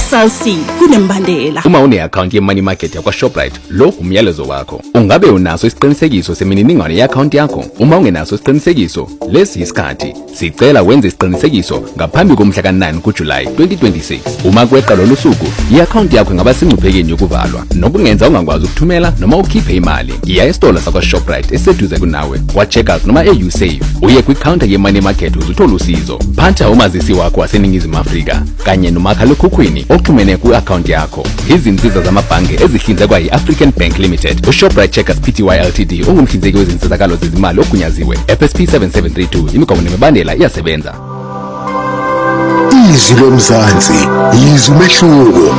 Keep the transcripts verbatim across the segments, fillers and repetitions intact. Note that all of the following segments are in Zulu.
Cell C kunembandela. Uma une-account ye-money market yakwa-Shoprite, lo umyalezo wakho. Ungabe unaso isiqinisekiso semininingwane ye-account yakho? Uma ungenaso isiqinisekiso, lesi isikhathi. Sicela wenze isiqinisekiso ngaphambi komhla ka-nine kuJulayi twenty twenty-six. Uma kweqa lolu suku, i-account yakho ingaba sengcuphekeni yokuvalwa. Nokungenza ungakwazi ukuthumela noma ukhiphe imali. Iya esitolo sakwa-Shoprite eseduze kunawe. Wa-Checkers noma e-USave. Uye kwi-counter ye-money market uzuthola usizo. Phatha umazisi wakho waseNingizimu Afrika kanye nomakhalekhukhwini oxhumene ku-account yakho. Izinsiza zamabhange ezihlinzekwa yi-African Bank Limited. U-Shoprite Checkers Pty Ltd ungumhlinzeki wezinsizakalo zezimali ogunyaziwe. F S P seven seven three two imigomo nemibandela iyasebenza. Izwi lomzansi, izwi umehluko.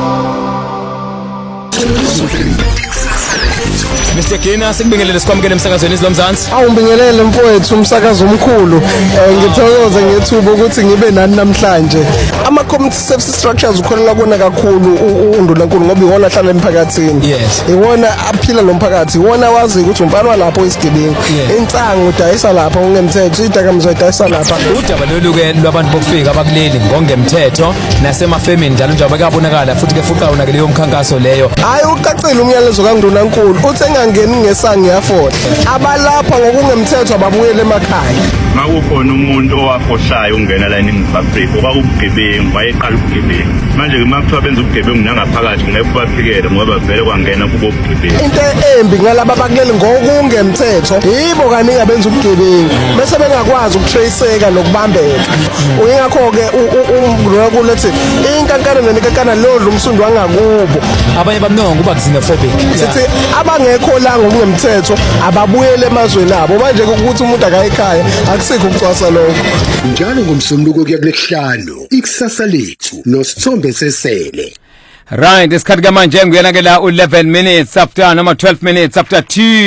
Mister Gina, sikubingelele sikwamukele emsakazweni izilomzansi. Awubingelele mfowethu umsakazo omkhulu. Ngithokoza ngethuba ukuthi ngibe nani namhlanje. Ama community service structures ukholela kona kakhulu uNdlunkulu ngoba iwona hlala emphakathini. Yes. Iwona aphila nomphakathi, iwona wazi ukuthi umfana walapho isigebengu. Insangu udayisa lapha ungemthetho, idakamizwa idayisa lapha. Udaba lolu ke lwabantu bokufika abakuleli ngongemthetho nasemafemini njalo nje abakabonakala futhi ke fuqa una ke leyo mkhankaso leyo. Hayi ucacile umyalezo kaNdlunkulu uthi engangeni ngesangi yafohle. Abalapha ngokungemthetho ababuyele emakhaya. Makukhona umuntu owafohlayo ungena la eNingizimu Afrika obakubugebengu wayeqala ubugebengu manje ke makuthiwa benza ubugebengu nangaphakathi ngeke baphikele ngoba vele kwangena kubo ubugebengu. Into embi ngalaba bakuleli ngokungemthetho yibo kaningi abenza ubugebengu bese bengakwazi ukutraceka nokubambeka. Uyingakho ke uNdlunkulu ethi inkankana nenkankana lodlu umsundi wangakubo. Abanye bamnonga kuba xenophobic. Sithi abangekho la ngokungemthetho ababuyele emazweni abo manje ukuthi umuntu akayikhaya asikho ukucwasa lokho. Njalo ngomsombuluko kuya kulesihlanu ikusasa lethu noSithombe Sesele. Right, isikhathi kamanje nguyena ke la eleven minutes after noma twelve minutes after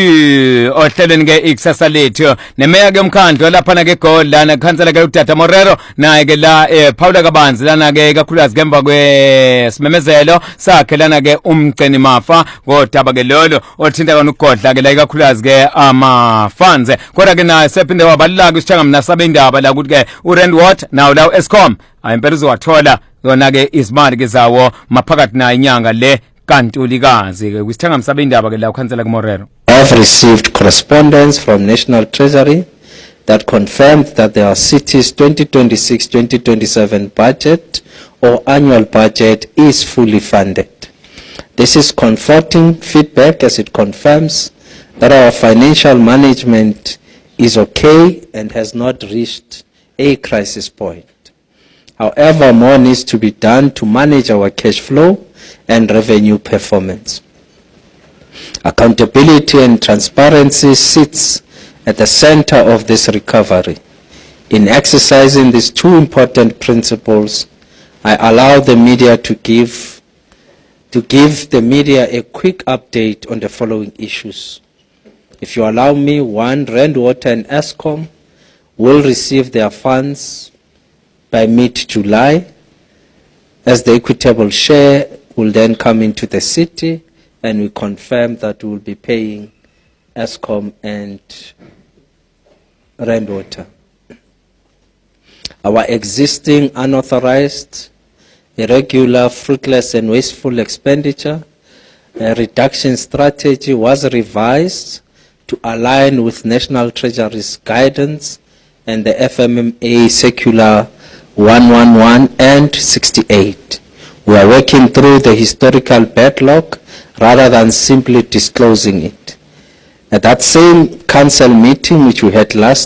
two ohlelweni ke ikusasa lethu nemeya ke umkhandlo lapha na ke gold lana khansela ke uData Morero naye ke la eh, Paula Kabanzi lana ke kakhulukazi ngemva kwe simemezelo sakhe lana ke umgcini mafa kodaba ke lolo othinta kona ugodla ke la kakhulukazi ke ama funds kodwa ke naye sephinde wabalula kusithanga mina sabe indaba la ukuthi ke uRandwater nawo la Eskom ayempela uzowathola yona ke izimali ke zawo maphakathi na inyanga le kaNtulikazi ke kusithanga msabe indaba ke la ukhansela ke Morero. I have received correspondence from National Treasury that confirmed that their city's twenty twenty-six twenty twenty-seven budget or annual budget is fully funded. This is comforting feedback as it confirms that our financial management is okay and has not reached a crisis point. However, more needs to be done to manage our cash flow and revenue performance. Accountability and transparency sits at the center of this recovery. In exercising these two important principles, I allow the media to give, to give the media a quick update on the following issues. If you allow me, one, Randwater and Eskom will receive their funds by mid-July, as the equitable share will then come into the city, and we confirm that we will be paying Eskom and Randwater. Our existing unauthorized, irregular, fruitless and wasteful expenditure a reduction strategy was revised to align with National Treasury's guidance and the F M M A Circular one one one and sixty-eight. We are working through the historical backlog rather than simply disclosing it. At that same council meeting which we had last